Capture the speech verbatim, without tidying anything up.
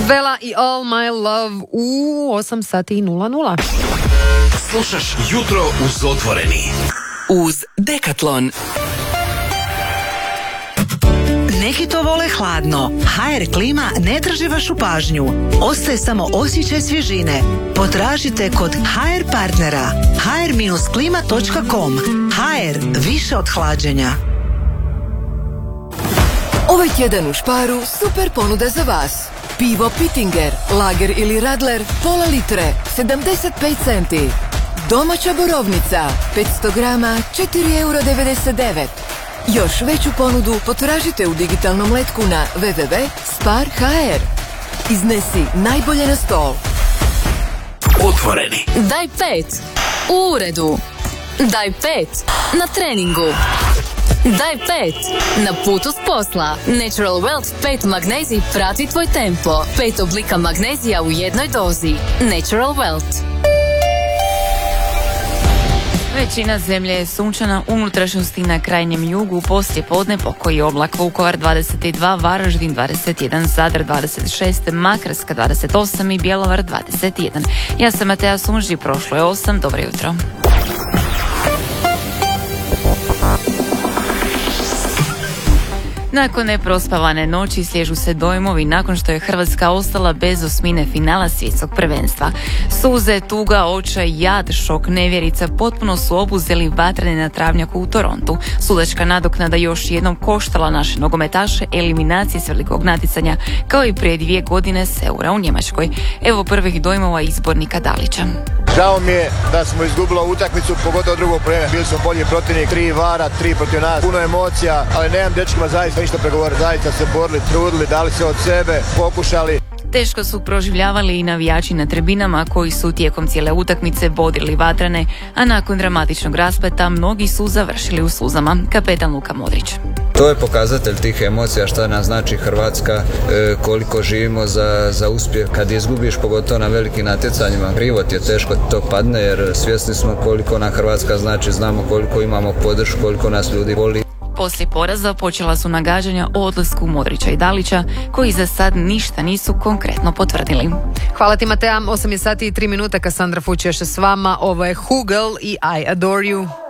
Vela i All My Love u osam sati i nula nula. Slušaš Jutro uz Otvoreni. Uz Decathlon. Neki to vole hladno. ha er klima ne traži vašu pažnju. Ostaje samo osjećaj svježine. Potražite kod ha er partnera. ha er klima točka com. ha er, više od hlađenja. Ovaj tjedan u Sparu super ponude za vas. Pivo Pittinger, lager ili radler, pola litre, sedamdeset pet centi. Domaća borovnica, petsto grama, četiri eura devedeset devet. Još veću ponudu potražite u digitalnom letku na w w w tačka spar tačka h r. Iznesi najbolje na stol. Otvoreni. Daj pet. U uredu. Daj pet. Na treningu. Daj pet. Na putu s posla. Natural Wealth pet magnezij prati tvoj tempo. Pet oblika magnezija u jednoj dozi. Natural Wealth. Većina zemlje je sunčana, u unutrašnjosti na krajnjem jugu, poslije podne pokoji oblak. Vukovar dvadeset dva, Varaždin dvadeset jedan, Zadar dvadeset šest, Makarska dvadeset osam i Bjelovar dvadeset jedan. Ja sam Matea Sunži, prošlo je osam, dobro jutro. Nakon neprospavane noći sliježu se dojmovi nakon što je Hrvatska ostala bez osmine finala svjetskog prvenstva. Suze, tuga, očaj, jad, šok, nevjerica potpuno su obuzeli vatrene na travnjaku u Torontu. Sudačka nadoknada još jednom koštala naše nogometaše eliminacije s velikog natjecanja, kao i prije dvije godine s Eura u Njemačkoj. Evo prvih dojmova izbornika Dalića. Žao mi je da smo izgubili utakmicu, pogotovo drugo vrijeme. Bili smo bolji protivnik, tri vara, tri protiv nas, puno emocija, ali nemam dečkima zaista ništa pregovoriti. Zaista se borili, trudili, dali se od sebe, pokušali. Teško su proživljavali i navijači na tribinama koji su tijekom cijele utakmice bodili vatrene, a nakon dramatičnog raspleta mnogi su završili u suzama. Kapetan Luka Modrić. To je pokazatelj tih emocija šta nam znači Hrvatska, e, koliko živimo za, za uspjeh. Kad izgubiš, pogotovo na velikim natjecanjima, krivo ti je, teško ti to padne jer svjesni smo koliko nam Hrvatska znači, znamo koliko imamo podršku, koliko nas ljudi voli. Poslije poraza počela su nagađanja o odlasku Modrića i Dalića, koji za sad ništa nisu konkretno potvrdili. Hvala ti Matea, osam je sati i tri minuta, Kasandra Fuć još s vama, ovo je Hugel i I Adore You.